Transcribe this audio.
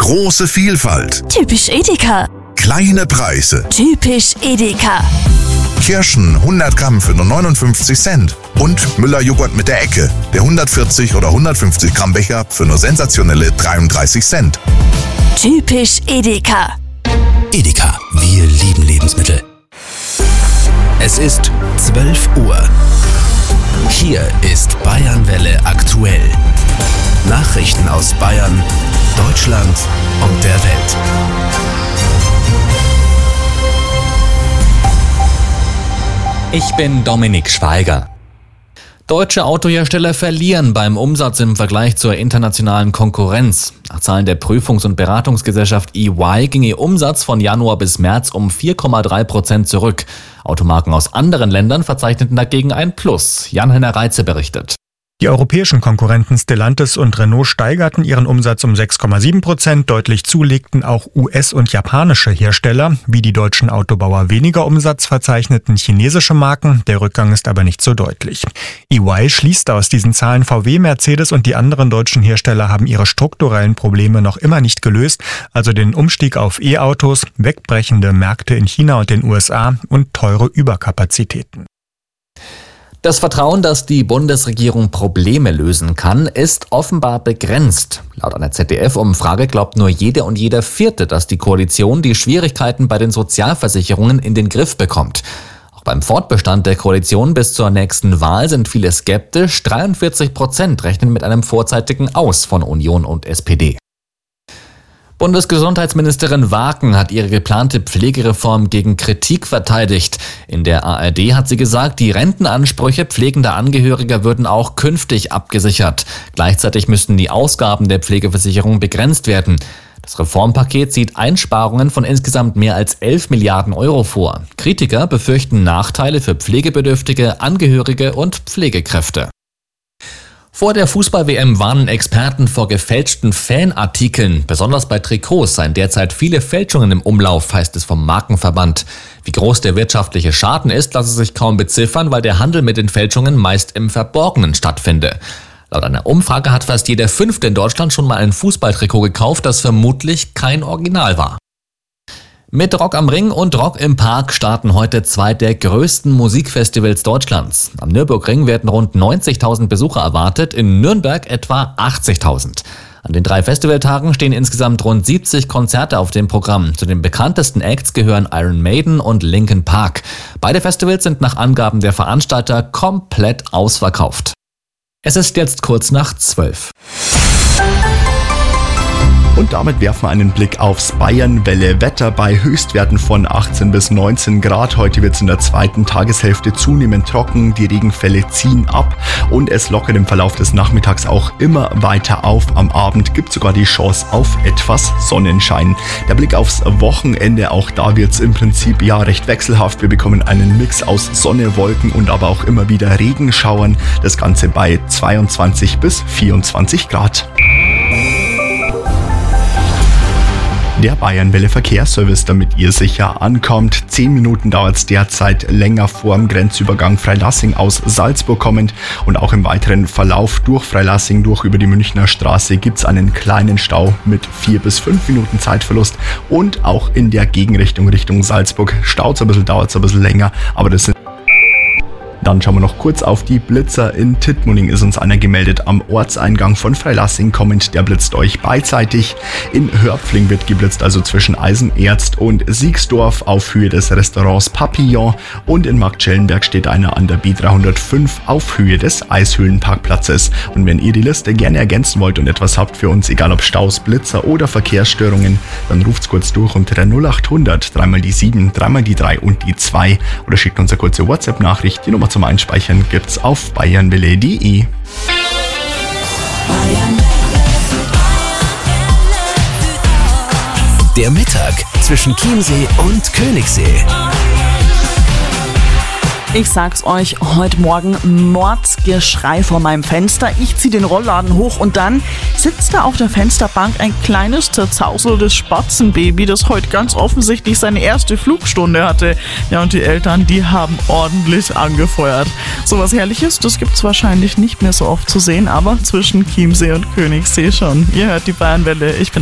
Große Vielfalt. Typisch Edeka. Kleine Preise. Typisch Edeka. Kirschen 100 Gramm für nur 59 Cent. Und Müller-Joghurt mit der Ecke. Der 140 oder 150 Gramm Becher für nur sensationelle 33 Cent. Typisch Edeka. Edeka, wir lieben Lebensmittel. Es ist 12 Uhr. Hier ist Bayernwelle aktuell. Nachrichten aus Bayern, Deutschland und der Welt. Ich bin Dominik Schweiger. Deutsche Autohersteller verlieren beim Umsatz im Vergleich zur internationalen Konkurrenz. Nach Zahlen der Prüfungs- und Beratungsgesellschaft EY ging ihr Umsatz von Januar bis März um 4,3% zurück. Automarken aus anderen Ländern verzeichneten dagegen ein Plus. Jan-Henner Reitze berichtet. Die europäischen Konkurrenten Stellantis und Renault steigerten ihren Umsatz um 6,7%. Deutlich zulegten auch US- und japanische Hersteller. Wie die deutschen Autobauer weniger Umsatz verzeichneten chinesische Marken. Der Rückgang ist aber nicht so deutlich. EY schließt aus diesen Zahlen, VW, Mercedes und die anderen deutschen Hersteller haben ihre strukturellen Probleme noch immer nicht gelöst. Also den Umstieg auf E-Autos, wegbrechende Märkte in China und den USA und teure Überkapazitäten. Das Vertrauen, dass die Bundesregierung Probleme lösen kann, ist offenbar begrenzt. Laut einer ZDF-Umfrage glaubt nur jede und jeder Vierte, dass die Koalition die Schwierigkeiten bei den Sozialversicherungen in den Griff bekommt. Auch beim Fortbestand der Koalition bis zur nächsten Wahl sind viele skeptisch. 43% rechnen mit einem vorzeitigen Aus von Union und SPD. Bundesgesundheitsministerin Waken hat ihre geplante Pflegereform gegen Kritik verteidigt. In der ARD hat sie gesagt, die Rentenansprüche pflegender Angehöriger würden auch künftig abgesichert. Gleichzeitig müssten die Ausgaben der Pflegeversicherung begrenzt werden. Das Reformpaket sieht Einsparungen von insgesamt mehr als 11 Milliarden Euro vor. Kritiker befürchten Nachteile für Pflegebedürftige, Angehörige und Pflegekräfte. Vor der Fußball-WM warnen Experten vor gefälschten Fanartikeln. Besonders bei Trikots seien derzeit viele Fälschungen im Umlauf, heißt es vom Markenverband. Wie groß der wirtschaftliche Schaden ist, lasse sich kaum beziffern, weil der Handel mit den Fälschungen meist im Verborgenen stattfinde. Laut einer Umfrage hat fast jeder Fünfte in Deutschland schon mal ein Fußballtrikot gekauft, das vermutlich kein Original war. Mit Rock am Ring und Rock im Park starten heute zwei der größten Musikfestivals Deutschlands. Am Nürburgring werden rund 90.000 Besucher erwartet, in Nürnberg etwa 80.000. An den 3 Festivaltagen stehen insgesamt rund 70 Konzerte auf dem Programm. Zu den bekanntesten Acts gehören Iron Maiden und Linkin Park. Beide Festivals sind nach Angaben der Veranstalter komplett ausverkauft. Es ist jetzt kurz nach 12. Und damit werfen wir einen Blick aufs Bayernwelle-Wetter bei Höchstwerten von 18 bis 19 Grad. Heute wird es in der zweiten Tageshälfte zunehmend trocken, die Regenfälle ziehen ab und es lockert im Verlauf des Nachmittags auch immer weiter auf. Am Abend gibt es sogar die Chance auf etwas Sonnenschein. Der Blick aufs Wochenende, auch da wird es im Prinzip recht wechselhaft. Wir bekommen einen Mix aus Sonne, Wolken und aber auch immer wieder Regenschauern. Das Ganze bei 22 bis 24 Grad. Der Bayernwelle Verkehrsservice, damit ihr sicher ankommt. 10 Minuten dauert es derzeit länger vor dem Grenzübergang Freilassing aus Salzburg kommend. Und auch im weiteren Verlauf durch Freilassing, durch über die Münchner Straße gibt es einen kleinen Stau mit 4 bis 5 Minuten Zeitverlust. Und auch in der Gegenrichtung Richtung Salzburg staut es ein bisschen, dauert es ein bisschen länger, aber das sind. Dann schauen wir noch kurz auf die Blitzer. In Tittmoning ist uns einer gemeldet. Am Ortseingang von Freilassing kommend, der blitzt euch beidseitig. In Hörpfling wird geblitzt, also zwischen Eisenerzt und Siegsdorf auf Höhe des Restaurants Papillon. Und in Marktschellenberg steht einer an der B305 auf Höhe des Eishöhlenparkplatzes. Und wenn ihr die Liste gerne ergänzen wollt und etwas habt für uns, egal ob Staus, Blitzer oder Verkehrsstörungen, dann ruft's kurz durch unter der 0800 3 mal die 7, 3 mal die 3 und die 2 oder schickt uns eine kurze WhatsApp-Nachricht. Die Nummer zum Einspeichern gibt's auf bayernwelle.de. Der Mittag zwischen Chiemsee und Königssee. Ich sag's euch, heute Morgen Mordsgeschrei vor meinem Fenster. Ich zieh den Rollladen hoch und dann sitzt da auf der Fensterbank ein kleines, zerzauseltes Spatzenbaby, das heute ganz offensichtlich seine erste Flugstunde hatte. Ja, und die Eltern, die haben ordentlich angefeuert. Sowas Herrliches, das gibt's wahrscheinlich nicht mehr so oft zu sehen, aber zwischen Chiemsee und Königssee schon. Ihr hört die Bayernwelle, ich bin